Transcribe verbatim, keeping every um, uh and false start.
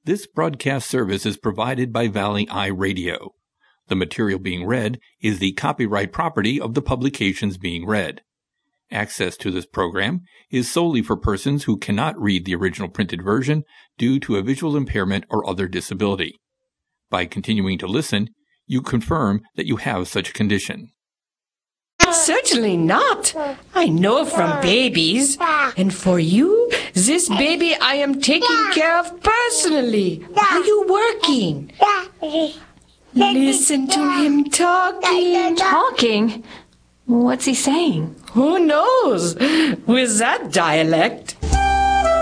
This broadcast service is provided by Valley Eye Radio. The material being read is the copyright property of the publications being read. Access to this program is solely for persons who cannot read the original printed version due to a visual impairment or other disability. By continuing to listen, you confirm that you have such a condition. Certainly not. I know from babies. And for you, this baby I am taking care of personally. Are you working? Listen to him talking. Talking? What's he saying? Who knows? With that dialect.